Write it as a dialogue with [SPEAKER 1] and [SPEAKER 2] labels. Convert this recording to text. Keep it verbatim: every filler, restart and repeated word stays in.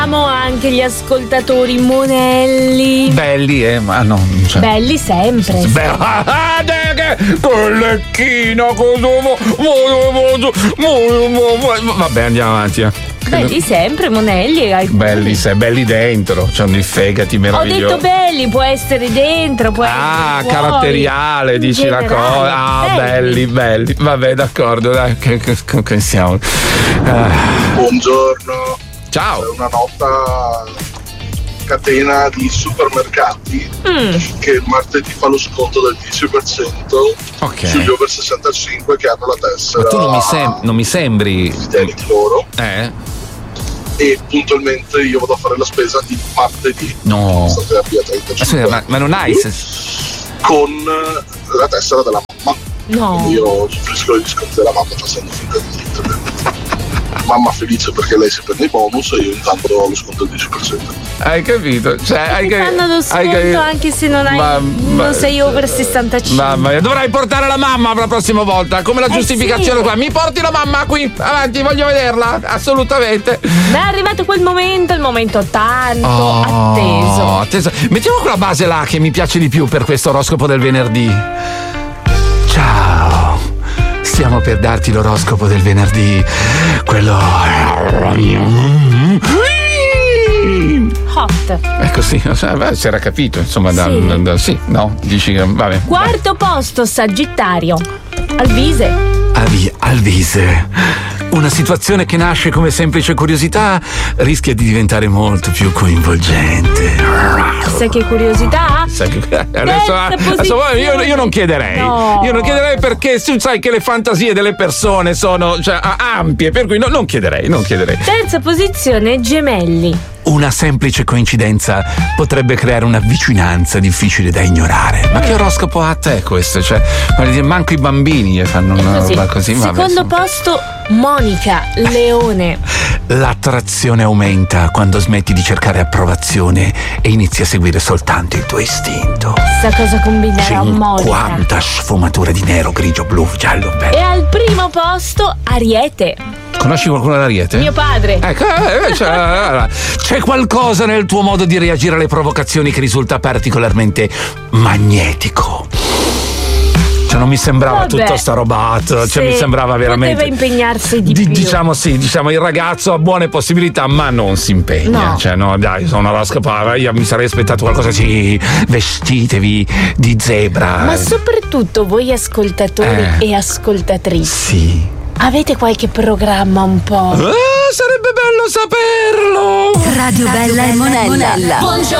[SPEAKER 1] Amo anche gli ascoltatori monelli.
[SPEAKER 2] Belli, eh, ma no. Cioè.
[SPEAKER 1] Belli sempre.
[SPEAKER 2] Beh, ah, che lecchino, vabbè, andiamo avanti. Eh.
[SPEAKER 1] Belli sempre, monelli.
[SPEAKER 2] Belli, se, belli dentro, c'hanno i fegati meravigliosi.
[SPEAKER 1] Ho detto belli, può essere dentro, può
[SPEAKER 2] ah,
[SPEAKER 1] essere fuori,
[SPEAKER 2] caratteriale, dici
[SPEAKER 1] generale.
[SPEAKER 2] la cosa. Ah, belli, belli. Vabbè, d'accordo, dai, che, che, che siamo. Ah.
[SPEAKER 3] Buongiorno.
[SPEAKER 2] Ciao.
[SPEAKER 3] C'è una nota catena di supermercati mm. che il martedì fa lo sconto del dieci per cento
[SPEAKER 2] okay.
[SPEAKER 3] sugli over sessantacinque che hanno la tessera.
[SPEAKER 2] Ma tu non mi, sem- non mi sembri
[SPEAKER 3] fedeli di loro.
[SPEAKER 2] Eh?
[SPEAKER 3] E puntualmente io vado a fare la spesa il martedì.
[SPEAKER 2] No.
[SPEAKER 3] State a via trentacinque.
[SPEAKER 2] Ma, ma, ma non hai
[SPEAKER 3] con la tessera della mamma.
[SPEAKER 1] No.
[SPEAKER 3] Quindi io soffrisco gli sconti della mamma facendo finta di niente. Mamma felice perché lei si prende i bonus e io intanto ho lo sconto del dieci per cento.
[SPEAKER 2] Hai capito? Cioè, hai
[SPEAKER 1] ti fanno lo sconto hai, anche se non hai ma, ma, non sei over sessantacinque.
[SPEAKER 2] Mamma mia, dovrai portare la mamma la prossima volta come la eh giustificazione sì. Qua. Mi porti la mamma qui avanti, voglio vederla assolutamente.
[SPEAKER 1] È arrivato quel momento, il momento tanto
[SPEAKER 2] oh,
[SPEAKER 1] atteso.
[SPEAKER 2] atteso. Mettiamo quella base là che mi piace di più per questo oroscopo del venerdì. Ciao. Stiamo per darti l'oroscopo del venerdì, quello
[SPEAKER 1] hot.
[SPEAKER 2] Ecco sì, si era capito, insomma, da, sì. Da, da, sì, no, dici che vabbè.
[SPEAKER 1] Quarto vai. Posto, Sagittario. Alvise.
[SPEAKER 2] Avi, Alvise. Una situazione che nasce come semplice curiosità rischia di diventare molto più coinvolgente.
[SPEAKER 1] Sai che curiosità?
[SPEAKER 2] Sai che... Adesso, adesso io, io non chiederei.
[SPEAKER 1] No.
[SPEAKER 2] Io non chiederei perché tu sai che le fantasie delle persone sono cioè, ampie, per cui no, non chiederei, non chiederei.
[SPEAKER 1] Terza posizione, Gemelli.
[SPEAKER 2] Una semplice coincidenza potrebbe creare una vicinanza difficile da ignorare. Ma che oroscopo ha te questo? Cioè, manco i bambini gli fanno una roba così.
[SPEAKER 1] Secondo
[SPEAKER 2] vabbè,
[SPEAKER 1] posto, Monica, Leone.
[SPEAKER 2] L'attrazione aumenta quando smetti di cercare approvazione e inizi a seguire soltanto il tuo istinto.
[SPEAKER 1] Sa cosa combinerà Monica?
[SPEAKER 2] cinquanta sfumature di nero, grigio, blu, giallo, bello.
[SPEAKER 1] E al primo posto, Ariete.
[SPEAKER 2] Conosci qualcuno d'Ariete?
[SPEAKER 1] Mio padre.
[SPEAKER 2] Ecco, eh, c'è, c'è qualcosa nel tuo modo di reagire alle provocazioni che risulta particolarmente magnetico. Cioè non mi sembrava Vabbè. tutta sta robata, cioè sì, mi sembrava veramente.
[SPEAKER 1] Poteva impegnarsi di,
[SPEAKER 2] di
[SPEAKER 1] più.
[SPEAKER 2] Diciamo sì, diciamo il ragazzo ha buone possibilità, ma non si impegna.
[SPEAKER 1] No.
[SPEAKER 2] Cioè no, dai, sono una rascapara, io mi sarei aspettato qualcosa sì, vestitevi di zebra.
[SPEAKER 1] Ma soprattutto voi ascoltatori
[SPEAKER 2] eh.
[SPEAKER 1] e ascoltatrici.
[SPEAKER 2] Sì.
[SPEAKER 1] Avete qualche programma un po'?
[SPEAKER 2] Ah, sarebbe bello saperlo!
[SPEAKER 4] Radio Bella e Monella. Buongiorno.